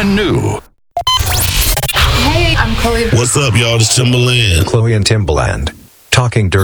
brand new. Hey, I'm Chloe. What's up, y'all? This Timbaland. Chloe and Timbaland. Talking Dirty.